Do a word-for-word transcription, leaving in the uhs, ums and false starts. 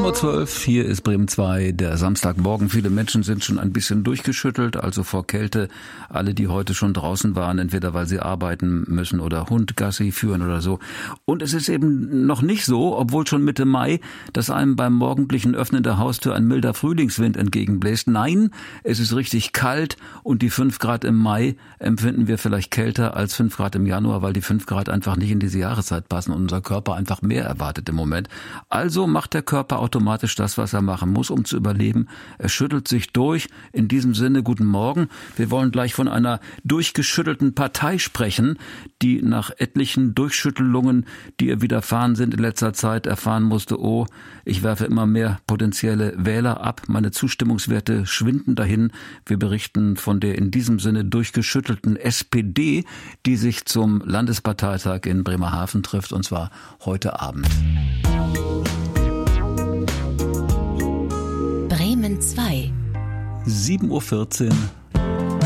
sieben Uhr zwölf, hier ist Bremen zwei, der Samstagmorgen. Viele Menschen sind schon ein bisschen durchgeschüttelt, also vor Kälte. Alle, die heute schon draußen waren, entweder weil sie arbeiten müssen oder Hund Gassi führen oder so. Und es ist eben noch nicht so, obwohl schon Mitte Mai, dass einem beim morgendlichen Öffnen der Haustür ein milder Frühlingswind entgegenbläst. Nein, es ist richtig kalt und die fünf Grad im Mai empfinden wir vielleicht kälter als fünf Grad im Januar, weil die fünf Grad einfach nicht in diese Jahreszeit passen und unser Körper einfach mehr erwartet im Moment. Also macht der Körper automatisch das, was er machen muss, um zu überleben. Er schüttelt sich durch. In diesem Sinne, guten Morgen. Wir wollen gleich von einer durchgeschüttelten Partei sprechen, die nach etlichen Durchschüttelungen, die ihr widerfahren sind in letzter Zeit, erfahren musste, oh, ich werfe immer mehr potenzielle Wähler ab. Meine Zustimmungswerte schwinden dahin. Wir berichten von der in diesem Sinne durchgeschüttelten S P D, die sich zum Landesparteitag in Bremerhaven trifft, und zwar heute Abend. Bremen zwei. sieben Uhr vierzehn.